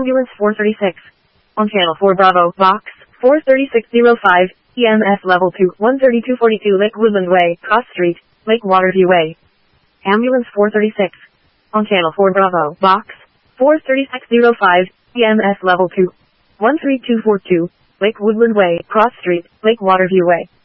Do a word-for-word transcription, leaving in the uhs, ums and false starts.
Ambulance four thirty-six. On Channel four Bravo, Box four thirty-six oh five, E M S Level two, one thirty-two forty-two Lake Woodland Way, Cross Street, Lake Waterview Way. Ambulance four thirty-six. On Channel four Bravo, Box four thirty-six oh five, E M S Level two, one three two four two, Lake Woodland Way, Cross Street, Lake Waterview Way.